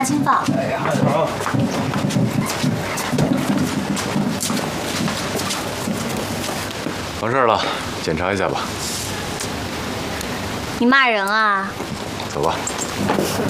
轻放。 哎呀，好。 完事了，检查一下吧。 你骂人啊？ 走吧。